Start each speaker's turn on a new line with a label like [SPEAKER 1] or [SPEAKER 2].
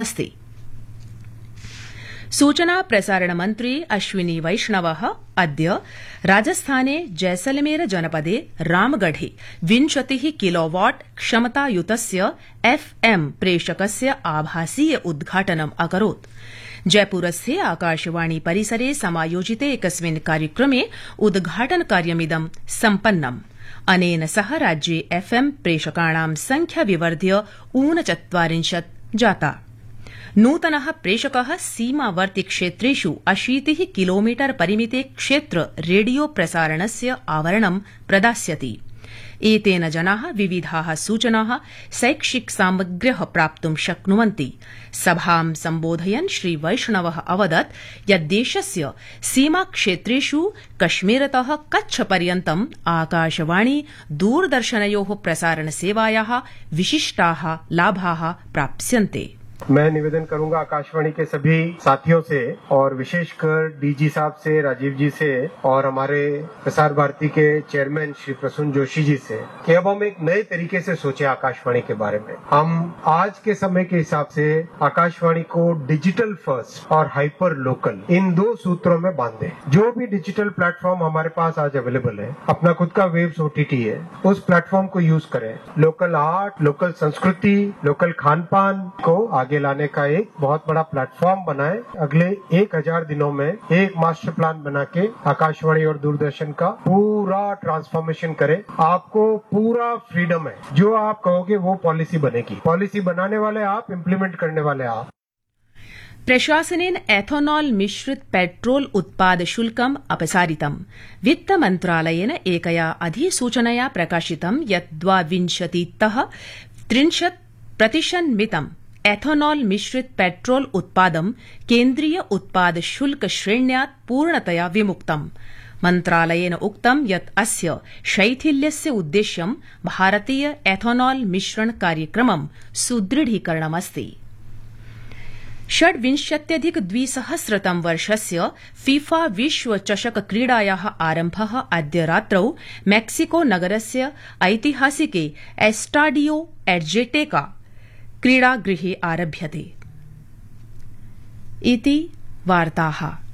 [SPEAKER 1] अस्ति। सूचना प्रसारण मन्त्री अश्विनी वैष्णवः अद्य राजस्थाने जैसलमेर जनपदे रामगढ़े 20 किलोवाट क्षमतायुतस्य FM प्रेषकस्य आभासीय उद्घाटनम् अकरोत्। जयपुरस्थे आकाशवाणी परिसरे समायोजिते एकस्मिन् कार्यक्रमे उद्घाटनकार्यमिदं सम्पन्नम्। अनेन सह राज्ये FM प्रेषकाणां संख्या विवर्ध्य 39 जाता। नूतनः प्रेषकः सीमावर्ति क्षेत्रेषु 80 किलोमीटर परिमिते क्षेत्र रेडियो प्रसारणस्य आवरणं प्रदास्यति। एतेन जनाः विविधाः सूचनाः शैक्षिक सामग्र्यः प्राप्तुं शक्नुवन्ति। सभां सम्बोधयन् श्री वैष्णवः अवदत् यत् देशस्य सीमाक्षेत्रेषु कश्मीरतः कच्छपर्यन्तम् आकाशवाणी दूरदर्शनयोः प्रसारणसेवायाः विशिष्टाः लाभाः प्राप्स्यन्ते।
[SPEAKER 2] मैं निवेदन करूंगा आकाशवाणी के सभी साथियों से और विशेषकर डीजी साहब से, राजीव जी से और हमारे प्रसार भारती के चेयरमैन श्री प्रसून जोशी जी से कि अब हम एक नए तरीके से सोचे आकाशवाणी के बारे में। हम आज के समय के हिसाब से आकाशवाणी को डिजिटल फर्स्ट और हाइपर लोकल इन 2 सूत्रों में बांधे। जो भी डिजिटल प्लेटफॉर्म हमारे पास आज अवेलेबल है, अपना खुद का वेव्स OTT है, उस प्लेटफॉर्म को यूज करें। लोकल आर्ट, लोकल संस्कृति, लोकल खान पान को आगे लाने का एक बहुत बड़ा प्लेटफॉर्म बनाए। अगले 1000 दिनों में एक मास्टर प्लान बना के आकाशवाणी और दूरदर्शन का पूरा ट्रांसफॉर्मेशन करे। आपको पूरा फ्रीडम है, जो आप कहोगे वो पॉलिसी बनेगी। पॉलिसी बनाने वाले आप, इम्प्लीमेंट करने वाले आप।
[SPEAKER 1] प्रशासनेन एथोनॉल मिश्रित पेट्रोल उत्पाद शुल्कम् अपसारितम्। वित्तमन्त्रालयेन एकया अधिसूचनया प्रकाशितं यत् 22तः 30% मितम् एथोनॉल मिश्रित पेट्रोल उत्पादं केन्द्रीय उत्पाद शुल्क श्रेण्यात् पूर्णतया विमुक्तम्। मन्त्रालयेन उक्तं यत् अस्य शैथिल्यस्य उद्देश्यं भारतीय एथोनॉल मिश्रण कार्यक्रमं सुदृढीकरणमस्ति। 26अधिक-2000 वर्षस्य फीफा विश्वचषक क्रीडायाः आरम्भः अद्य रात्रौ मेक्सिको नगरस्य ऐतिहासिके एस्टाडियो एड्जेटेका क्रीडागृहे आरभ्यते। इति वार्ताः।